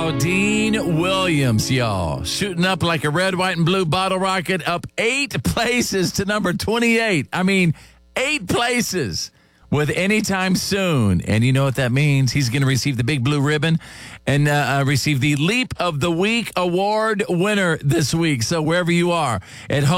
Dean Williams, y'all. Shooting up like a red, white, and blue bottle rocket, up 8 places to number 28. I mean, 8 places with Anytime Soon. And you know what that means? He's going to receive the big blue ribbon and receive the Leap of the Week award winner this week. So wherever you are, at home,